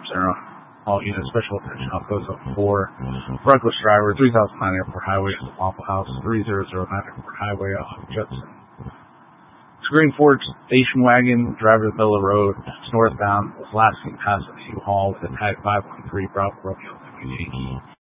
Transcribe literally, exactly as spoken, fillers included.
Center. All units, special attention. Outpost up four. Reckless driver, three thousand nine Airport Highway to Waffle House, three thousand nine Airport Highway on Judson. Screen Ford station wagon, driver in the middle of the road, northbound, was last seen passing the U-Haul with a tag five one three Bravo Romeo Yankee.